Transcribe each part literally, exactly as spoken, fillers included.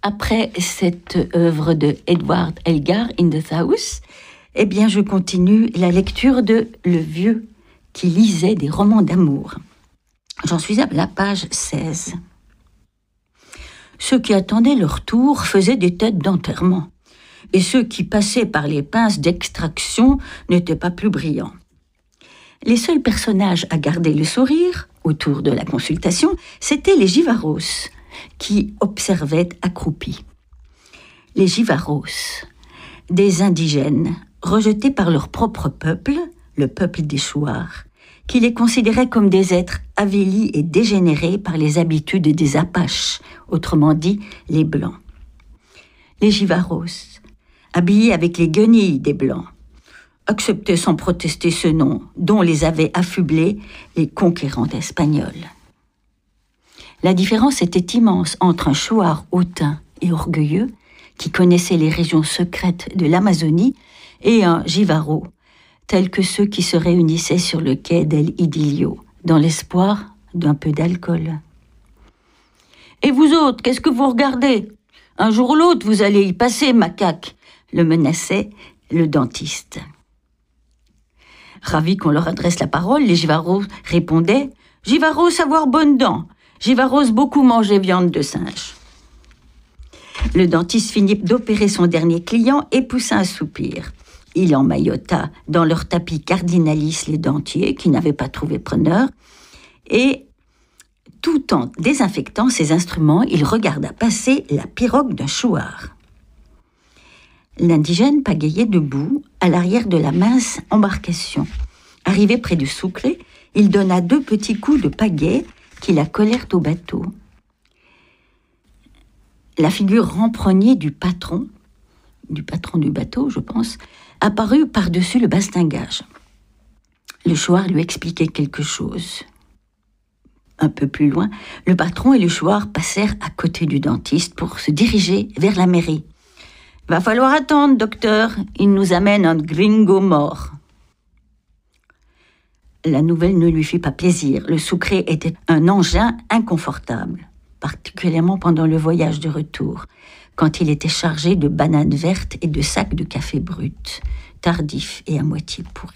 Après cette œuvre de Edward Elgar, In the House, eh bien, je continue la lecture de Le Vieux qui lisait des romans d'amour. J'en suis à la page seize. Ceux qui attendaient leur tour faisaient des têtes d'enterrement, et ceux qui passaient par les pinces d'extraction n'étaient pas plus brillants. Les seuls personnages à garder le sourire, autour de la consultation, c'étaient les Givaros, qui observaient accroupis. Les Givaros, des indigènes, rejetés par leur propre peuple, le peuple des Chouars, qui les considérait comme des êtres avilis et dégénérés par les habitudes des Apaches, autrement dit les Blancs. Les Givaros, habillés avec les guenilles des Blancs, acceptaient sans protester ce nom dont les avaient affublés les conquérants espagnols. La différence était immense entre un Chouar hautain et orgueilleux, qui connaissait les régions secrètes de l'Amazonie, et un Jivaro, tel que ceux qui se réunissaient sur le quai d'El Idilio, dans l'espoir d'un peu d'alcool. « Et vous autres, qu'est-ce que vous regardez ? Un jour ou l'autre, vous allez y passer, macaque !» le menaçait le dentiste. Ravis qu'on leur adresse la parole, les Givaros répondaient « Givaros avoir bonne dent, Givaros beaucoup manger viande de singe. » Le dentiste finit d'opérer son dernier client et poussa un soupir. Il emmaillota dans leur tapis cardinalis les dentiers, qui n'avaient pas trouvé preneur, et, tout en désinfectant ses instruments, il regarda passer la pirogue d'un chouard. L'indigène pagayait debout, à l'arrière de la mince embarcation. Arrivé près du Sucre, il donna deux petits coups de pagaie qui la collèrent au bateau. La figure remprognée du patron, du patron du bateau, je pense, apparut par-dessus le bastingage. Le chouard lui expliquait quelque chose. Un peu plus loin, le patron et le chouard passèrent à côté du dentiste pour se diriger vers la mairie. « Va falloir attendre, docteur, il nous amène un gringo mort. » La nouvelle ne lui fit pas plaisir. Le Sucre était un engin inconfortable, particulièrement pendant le voyage de retour, quand il était chargé de bananes vertes et de sacs de café brut, tardifs et à moitié pourris.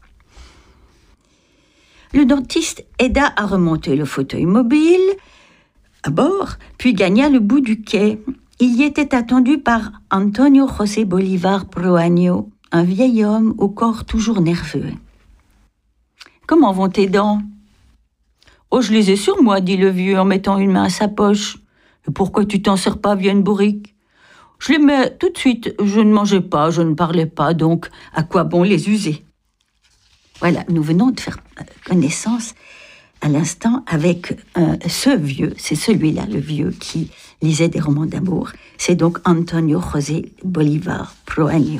Le dentiste aida à remonter le fauteuil mobile à bord, puis gagna le bout du quai. Il y était attendu par Antonio José Bolívar Proaño, un vieil homme au corps toujours nerveux. « Comment vont tes dents ?»« Oh, je les ai sur moi, » dit le vieux en mettant une main à sa poche. « Pourquoi tu t'en sers pas via une bourrique ?»« Je les mets tout de suite. Je ne mangeais pas, je ne parlais pas, donc à quoi bon les user ?» Voilà, nous venons de faire connaissance à l'instant avec euh, ce vieux, c'est celui-là, le vieux, qui lisait des romans d'amour. C'est donc Antonio José Bolívar Proaño.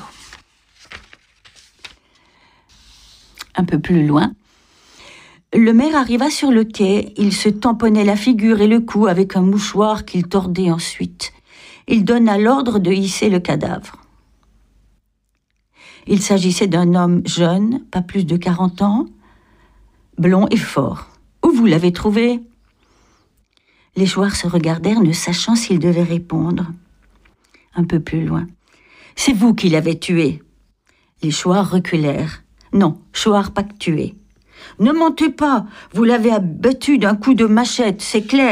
Un peu plus loin, le maire arriva sur le quai. Il se tamponnait la figure et le cou avec un mouchoir qu'il tordait ensuite. Il donna l'ordre de hisser le cadavre. Il s'agissait d'un homme jeune, pas plus de quarante ans, blond et fort. « Où vous l'avez trouvé ?» Les chouards se regardèrent, ne sachant s'ils devaient répondre. Un peu plus loin. « C'est vous qui l'avez tué !» Les chouards reculèrent. « Non, chouard pas tué. »« Ne mentez pas, vous l'avez abattu d'un coup de machette, c'est clair. »«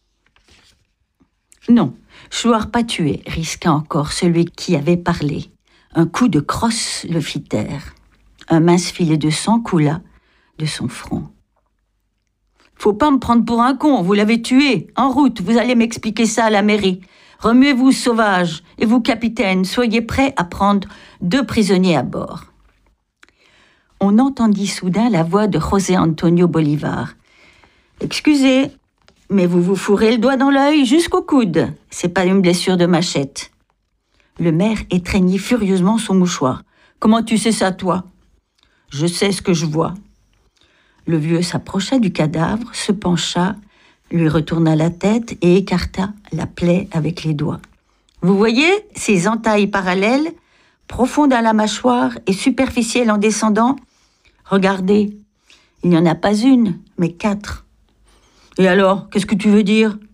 Non, chouard pas tué, » risqua encore celui qui avait parlé. Un coup de crosse le fit taire. Un mince filet de sang coula de son front. « Faut pas me prendre pour un con, vous l'avez tué. En route, vous allez m'expliquer ça à la mairie. Remuez-vous, sauvage, et vous, capitaine, soyez prêts à prendre deux prisonniers à bord. » On entendit soudain la voix de José Antonio Bolívar. « Excusez, mais vous vous fourrez le doigt dans l'œil jusqu'au coude. C'est pas une blessure de machette. » Le maire étreignit furieusement son mouchoir. « Comment tu sais ça, toi ?»« Je sais ce que je vois. » Le vieux s'approcha du cadavre, se pencha, lui retourna la tête et écarta la plaie avec les doigts. « Vous voyez ces entailles parallèles, profondes à la mâchoire et superficielles en descendant ? Regardez, il n'y en a pas une, mais quatre. »« Et alors, qu'est-ce que tu veux dire ? » ?»«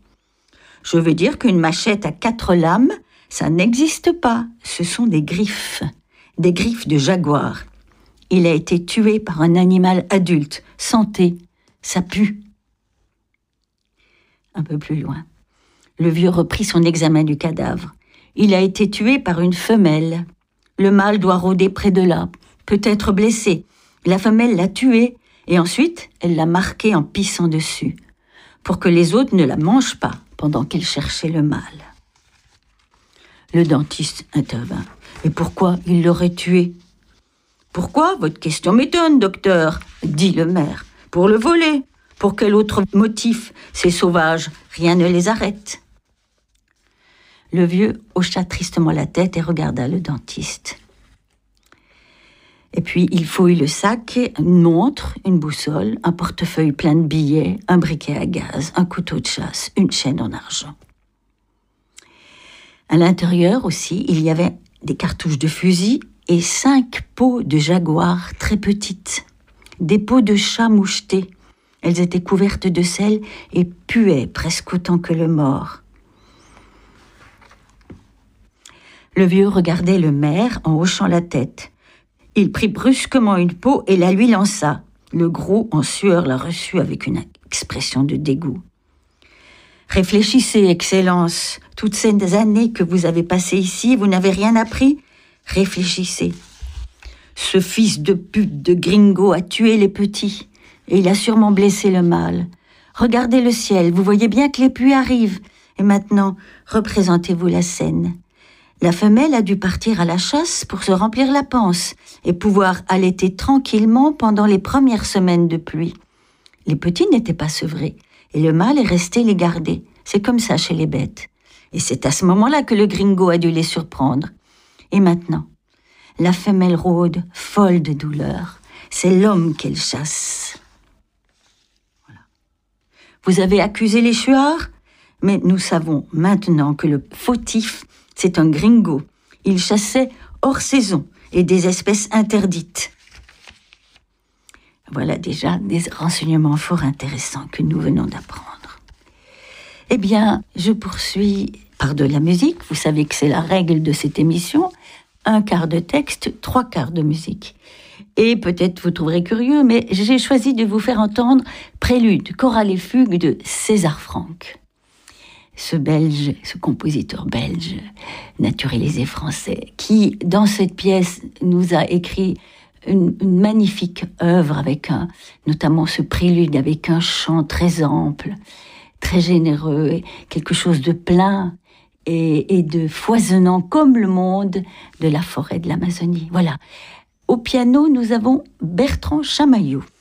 Je veux dire qu'une machette à quatre lames, ça n'existe pas. Ce sont des griffes, des griffes de jaguar. Il a été tué par un animal adulte. Santé, ça pue. Un peu plus loin, le vieux reprit son examen du cadavre. Il a été tué par une femelle. Le mâle doit rôder près de là, peut-être blessé. La femelle l'a tué et ensuite elle l'a marqué en pissant dessus, pour que les autres ne la mangent pas pendant qu'elle cherchait le mâle. Le dentiste intervint. Et pourquoi il l'aurait tué ? Pourquoi ? Votre question m'étonne, docteur, dit le maire. Pour le voler. Pour quel autre motif ? Ces sauvages, rien ne les arrête. Le vieux hocha tristement la tête et regarda le dentiste. Et puis il fouille le sac, une montre, une boussole, un portefeuille plein de billets, un briquet à gaz, un couteau de chasse, une chaîne en argent. À l'intérieur aussi, il y avait des cartouches de fusil et cinq peaux de jaguar très petites, des peaux de chat mouchetés. Elles étaient couvertes de sel et puaient presque autant que le mort. Le vieux regardait le maire en hochant la tête. Il prit brusquement une peau et la lui lança. Le gros, en sueur, la reçut avec une expression de dégoût. « Réfléchissez, Excellence. Toutes ces années que vous avez passées ici, vous n'avez rien appris ? Réfléchissez. Ce fils de pute de gringo a tué les petits et il a sûrement blessé le mâle. Regardez le ciel, vous voyez bien que les pluies arrivent. Et maintenant, représentez-vous la scène. La femelle a dû partir à la chasse pour se remplir la panse et pouvoir allaiter tranquillement pendant les premières semaines de pluie. Les petits n'étaient pas sevrés et le mâle est resté les garder. C'est comme ça chez les bêtes. Et c'est à ce moment-là que le gringo a dû les surprendre. Et maintenant, la femelle rôde, folle de douleur. C'est l'homme qu'elle chasse. Voilà. Vous avez accusé les chuards, mais nous savons maintenant que le fautif, c'est un gringo. Il chassait hors saison et des espèces interdites. Voilà déjà des renseignements fort intéressants que nous venons d'apprendre. Eh bien, je poursuis par de la musique. Vous savez que c'est la règle de cette émission. Un quart de texte, trois quarts de musique. Et peut-être vous trouverez curieux, mais j'ai choisi de vous faire entendre Prélude, chorale et fugue de César Franck. Ce Belge, ce compositeur belge, naturalisé français, qui, dans cette pièce, nous a écrit une, une magnifique œuvre avec un, notamment ce prélude avec un chant très ample, très généreux, quelque chose de plein et, et de foisonnant comme le monde de la forêt de l'Amazonie. Voilà. Au piano, nous avons Bertrand Chamaillou.